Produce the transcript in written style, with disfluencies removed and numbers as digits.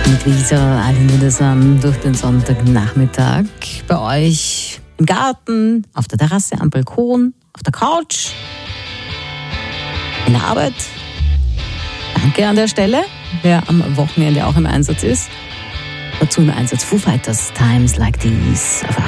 Mit Lisa Alin durch den Sonntagnachmittag. Bei euch im Garten, auf der Terrasse, am Balkon, auf der Couch, in der Arbeit. Danke an der Stelle, wer am Wochenende auch im Einsatz ist. Dazu im Einsatz Foo Fighters, Times Like These auf